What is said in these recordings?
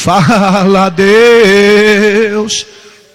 Fala, Deus.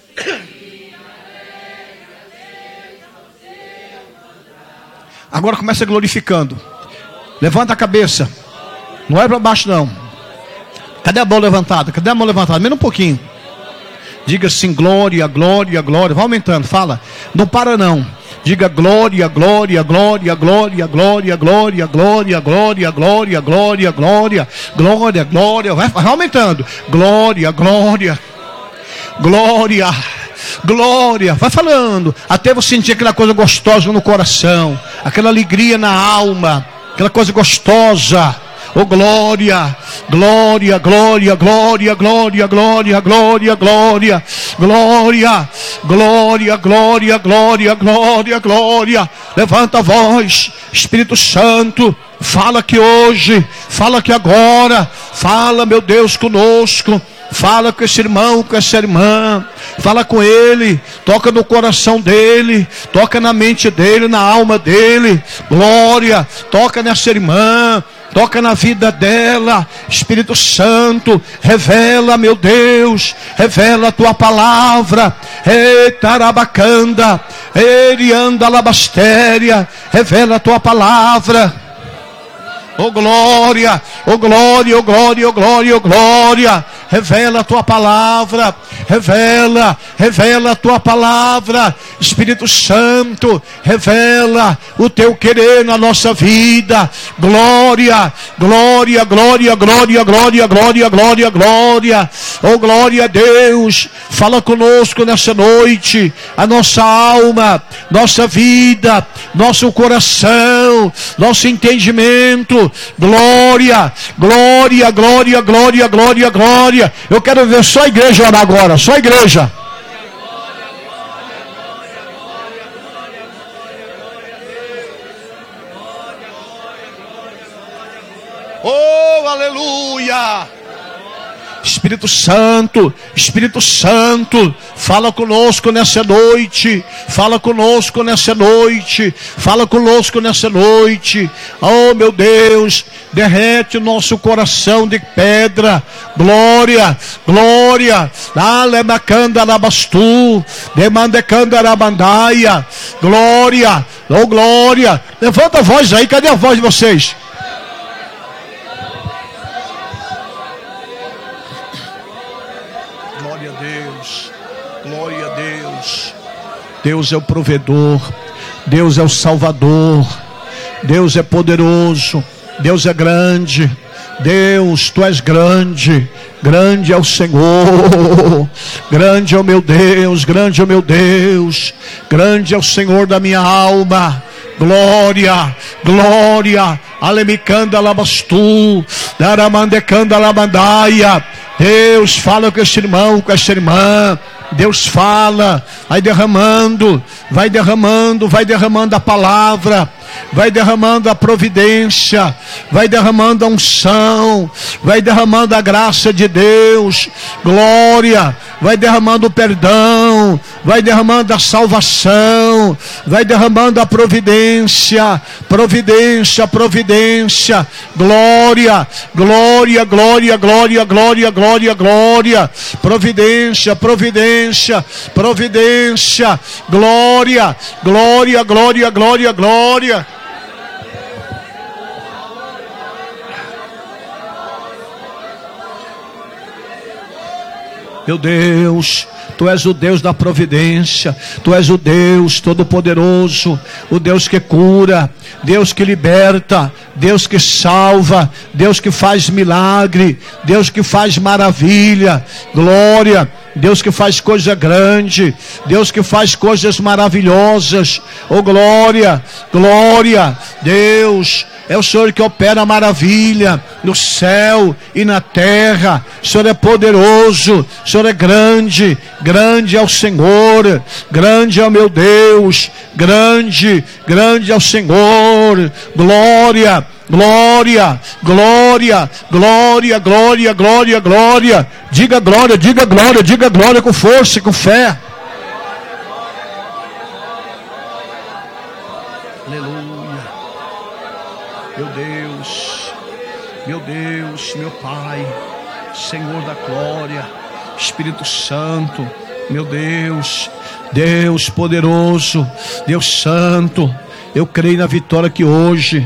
Agora começa glorificando. Levanta a cabeça. Não é para baixo não. Cadê a mão levantada? Cadê a mão levantada? Menos um pouquinho. Diga assim: glória, glória, glória. Vai aumentando, fala. Não para não. Diga glória, glória, glória, glória, glória, glória, glória, glória, glória, glória, glória, glória, glória. Vai aumentando. Glória, glória, glória, glória. Vai falando até você sentir aquela coisa gostosa no coração, aquela alegria na alma, aquela coisa gostosa. Oh glória, glória, glória, glória, glória, glória, glória, glória, glória, glória, glória, glória, glória, glória. Levanta a voz, Espírito Santo, fala aqui hoje, fala aqui agora, fala, meu Deus, conosco. Fala com esse irmão, com essa irmã. Fala com ele. Toca no coração dele. Toca na mente dele, na alma dele. Glória. Toca nessa irmã. Toca na vida dela. Espírito Santo, revela, meu Deus. Revela a tua palavra. Etarabacanda. Erianda labastéria. Revela a tua palavra. Oh glória, oh glória, oh glória, oh glória, oh glória. Revela a tua palavra, revela, revela a tua palavra. Espírito Santo, revela o teu querer na nossa vida. Glória, glória, glória, glória, glória, glória, glória, glória. Oh glória a Deus, fala conosco nessa noite. A nossa alma, nossa vida, nosso coração, nosso entendimento. Glória, glória, glória, glória, glória, glória. Eu quero ver só a igreja orar agora, só a igreja. Oh, aleluia. Espírito Santo, Espírito Santo, fala conosco nessa noite, fala conosco nessa noite, fala conosco nessa noite. Oh meu Deus, derrete o nosso coração de pedra. Glória, glória. Alemacanda labastu, demandecanda arabandaia. Glória, oh glória. Levanta a voz aí, cadê a voz de vocês? Glória a Deus, glória a Deus. Deus é o provedor, Deus é o salvador, Deus é poderoso, Deus é grande. Deus, tu és grande, grande é o Senhor, grande é o meu Deus, grande é o meu Deus, grande é o Senhor da minha alma. Glória, glória. Alemicanda labastu, daramandecanda labandaia. Deus, fala com esse irmão, com essa irmã. Deus fala, vai derramando, vai derramando, vai derramando a palavra, vai derramando a providência, vai derramando a unção, vai derramando a graça de Deus. Glória, vai derramando o perdão, vai derramando a salvação, vai derramando a providência, providência, providência. Glória, glória, glória, glória, glória, glória, glória. Providência, providência, providência. Glória, glória, glória, glória, glória. Meu Deus, tu és o Deus da providência, tu és o Deus todo-poderoso, o Deus que cura, Deus que liberta, Deus que salva, Deus que faz milagre, Deus que faz maravilha. Glória, Deus que faz coisa grande, Deus que faz coisas maravilhosas. Oh glória, glória. Deus é o Senhor que opera a maravilha no céu e na terra. O Senhor é poderoso, o Senhor é grande, grande é o Senhor, grande é o meu Deus, grande, grande é o Senhor. Glória, glória, glória, glória, glória, glória, glória. Diga glória, diga glória, diga glória com força e com fé. Aleluia. Meu Deus, meu Deus, meu Pai, Senhor da glória, Espírito Santo, meu Deus, Deus poderoso, Deus santo, eu creio na vitória que hoje,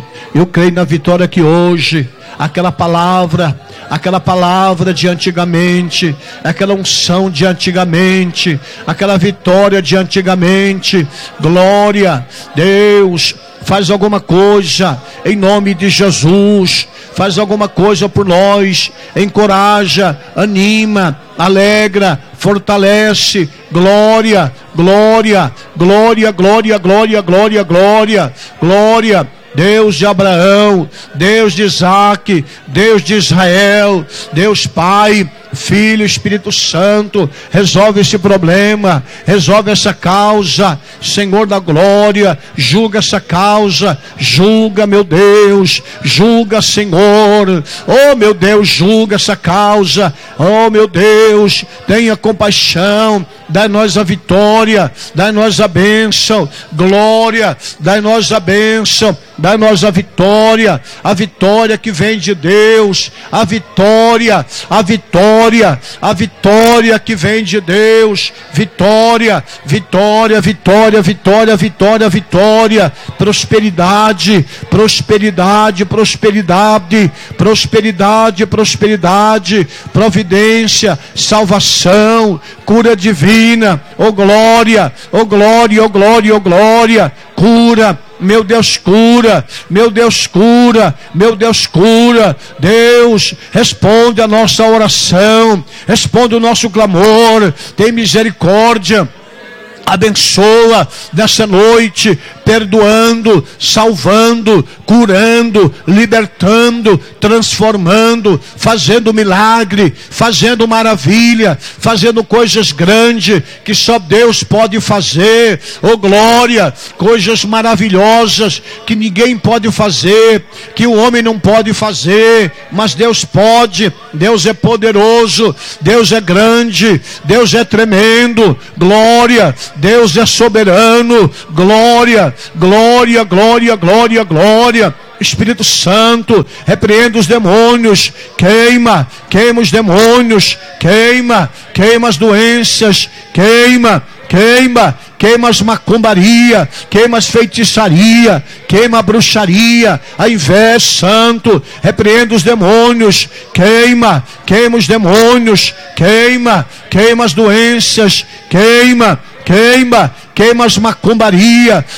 aquela palavra de antigamente, aquela unção de antigamente, aquela vitória de antigamente, glória, Deus, faz alguma coisa em nome de Jesus, faz alguma coisa por nós, encoraja, anima, alegra, fortalece, glória, glória, glória, glória, glória, glória, glória, glória. Deus de Abraão, Deus de Isaac, Deus de Israel, Deus Pai, Filho, Espírito Santo, resolve esse problema, resolve essa causa, Senhor da glória, julga essa causa, julga, meu Deus, julga, Senhor, oh meu Deus, julga essa causa, oh meu Deus, tenha compaixão, dai-nós a vitória, dai-nós a bênção, glória, dai-nós a bênção, dai-nós a vitória que vem de Deus, a vitória que vem de Deus, vitória, vitória, vitória, vitória, vitória, vitória, prosperidade, prosperidade, prosperidade, prosperidade, prosperidade, providência, salvação, cura divina, oh glória, oh glória, oh glória, oh glória, cura, meu Deus cura, meu Deus cura, meu Deus cura, Deus responde a nossa oração, responde o nosso clamor, tem misericórdia, abençoa nessa noite, perdoando, salvando, curando, libertando, transformando, fazendo milagre, fazendo maravilha, fazendo coisas grandes que só Deus pode fazer, oh glória, coisas maravilhosas que ninguém pode fazer, que o homem não pode fazer, mas Deus pode. Deus é poderoso, Deus é grande, Deus é tremendo, glória, Deus é soberano, glória, glória, glória, glória, glória. Espírito Santo, repreenda os demônios, queima, queima os demônios, queima, queima as doenças, queima, queima, queima as macumbaria, queima as feitiçaria, queima a bruxaria, a inveja, santo, repreenda os demônios, queima, queima os demônios, queima, queima as doenças, queima, queima, queima as macumbaria,